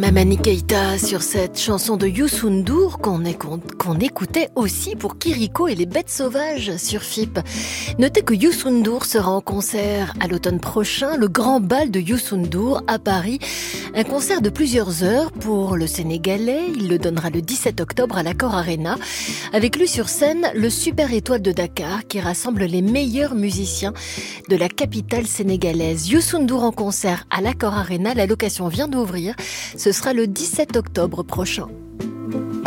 Mamani Keïta sur cette chanson de Youssou N'Dour qu'on écoutait aussi pour Kiriko et les bêtes sauvages sur FIP. Notez que Youssou N'Dour sera en concert à l'automne prochain, le grand bal de Youssou N'Dour à Paris. Un concert de plusieurs heures pour le Sénégalais. Il le donnera le 17 octobre à l'Accor Arena. Avec lui sur scène, le Super Étoile de Dakar qui rassemble les meilleurs musiciens de la capitale sénégalaise. Youssou N'Dour en concert à l'Accor Arena. La location vient d'ouvrir. Ce sera le 17 octobre prochain.